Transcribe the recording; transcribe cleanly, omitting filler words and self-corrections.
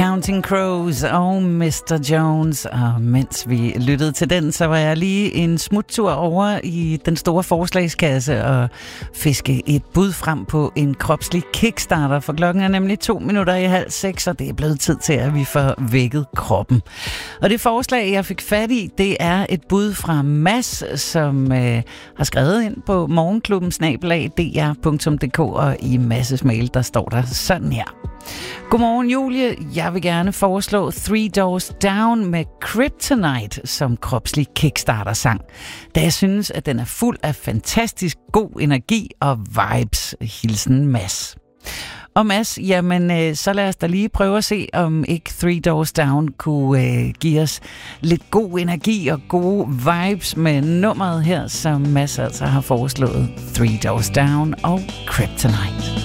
Counting Crows og Mr. Jones. Og mens vi lyttede til den, så var jeg lige en smuttur over i den store forslagskasse og fiske et bud frem på en kropslig kickstarter. For klokken er nemlig 5:02, og det er blevet tid til, at vi får vækket kroppen. Og det forslag, jeg fik fat i, det er et bud fra Mads, som har skrevet ind på morgenklubben@dr.dk, og i Masses mail, der står der sådan her. Godmorgen, Julie. Jeg vil gerne foreslå Three Doors Down med Kryptonite som kropslig kickstarter-sang, da jeg synes, at den er fuld af fantastisk god energi og vibes. Hilsen Mads. Og Mads, jamen, så lad os da lige prøve at se, om ikke Three Doors Down kunne give os lidt god energi og gode vibes med nummeret her, som Mads altså har foreslået. Three Doors Down og Kryptonite.